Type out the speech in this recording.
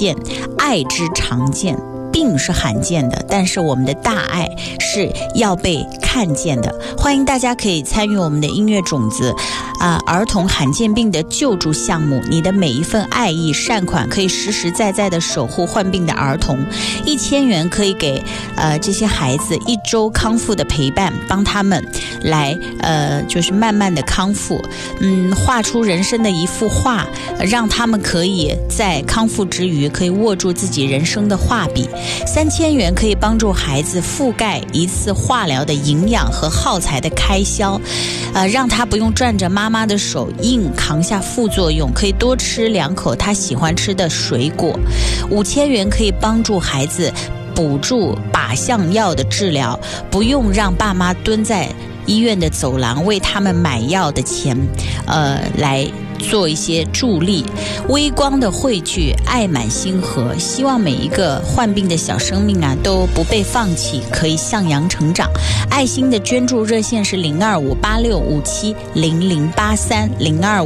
见，爱之常见。病是罕见的，但是我们的大爱是要被看见的。欢迎大家可以参与我们的音乐种子儿童罕见病的救助项目，你的每一份爱意善款可以实实在在的守护患病的儿童，1000元可以给这些孩子1周康复的陪伴，帮他们来就是慢慢的康复，画出人生的一幅画，让他们可以在康复之余可以握住自己人生的画笔。3000元可以帮助孩子覆盖一次化疗的营养和耗材的开销，让他不用攥着妈妈的手硬扛下副作用，可以多吃2口他喜欢吃的水果。5000元可以帮助孩子补助靶向药的治疗，不用让爸妈蹲在医院的走廊为他们买药的钱来做一些助力。微光的汇聚，爱满星河，希望每一个患病的小生命都不被放弃，可以向阳成长。爱心的捐助热线是02586570008302